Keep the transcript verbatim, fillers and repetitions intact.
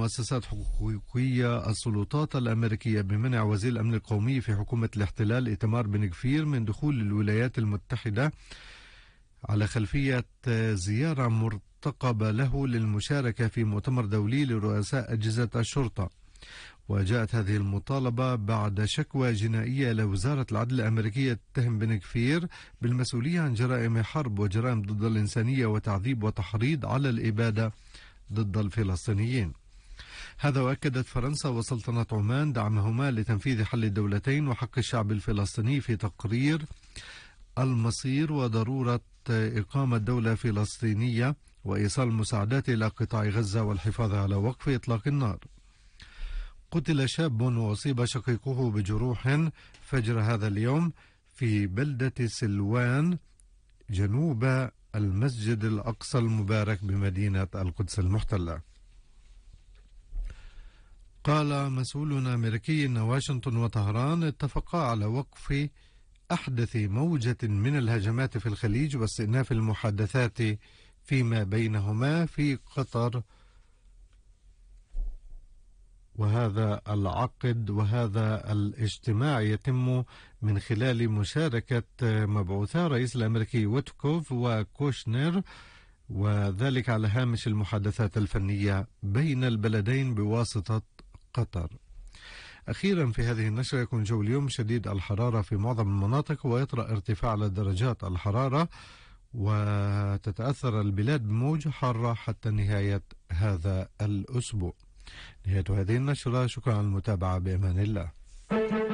مؤسسات حقوقية السلطات الأمريكية بمنع وزير الأمن القومي في حكومة الاحتلال إيتمار بن غفير من دخول الولايات المتحدة على خلفية زيارة مرتقبة له للمشاركة في مؤتمر دولي لرؤساء أجهزة الشرطة. وجاءت هذه المطالبة بعد شكوى جنائية لوزارة العدل الأمريكية تتهم بن غفير بالمسؤولية عن جرائم حرب وجرائم ضد الإنسانية وتعذيب وتحريض على الإبادة ضد الفلسطينيين. هذا وأكدت فرنسا وسلطنة عمان دعمهما لتنفيذ حل الدولتين وحق الشعب الفلسطيني في تقرير المصير وضرورة إقامة دولة فلسطينية وإيصال المساعدات إلى قطاع غزة والحفاظ على وقف إطلاق النار. قتل شاب وأصيب شقيقه بجروح فجر هذا اليوم في بلدة سلوان جنوب المسجد الأقصى المبارك بمدينة القدس المحتلة. قال مسؤول أمريكي أن واشنطن وطهران اتفقا على وقف أحدث موجة من الهجمات في الخليج واستئناف المحادثات فيما بينهما في قطر، وهذا العقد وهذا الاجتماع يتم من خلال مشاركة مبعوثا الرئيس الأمريكي ويتكوف وكوشنر، وذلك على هامش المحادثات الفنية بين البلدين بواسطة قطر. أخيرا في هذه النشرة، يكون جو اليوم شديد الحرارة في معظم المناطق ويطرأ ارتفاع على درجات الحرارة، وتتأثر البلاد بموجة حارة حتى نهاية هذا الأسبوع. نهاية هذه النشرة، شكرا على المتابعة، بأمان الله.